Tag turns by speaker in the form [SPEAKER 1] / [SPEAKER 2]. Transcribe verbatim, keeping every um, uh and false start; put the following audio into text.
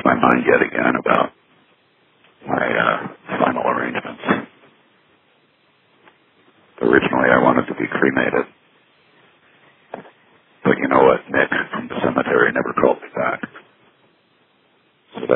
[SPEAKER 1] changed my mind yet again about my uh, final arrangements. Originally, I wanted to be cremated. But you know what? Nick from the cemetery never